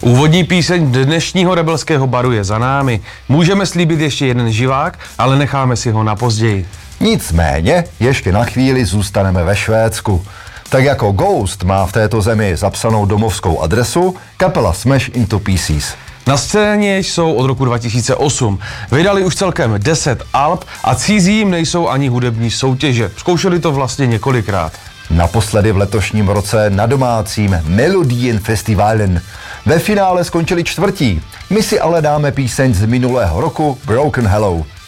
Úvodní píseň dnešního rebelského baru je za námi. Můžeme slíbit ještě jeden živák, ale necháme si ho na později. Nicméně ještě na chvíli zůstaneme ve Švédsku. Tak jako Ghost má v této zemi zapsanou domovskou adresu, kapela Smash Into Pieces. Na scéně jsou od roku 2008. Vydali už celkem 10 alb a cizí jim nejsou ani hudební soutěže. Zkoušeli to vlastně několikrát. Naposledy v letošním roce na domácím Melodienfestivalen. Ve finále skončili čtvrtí. My si ale dáme píseň z minulého roku Broken Hello.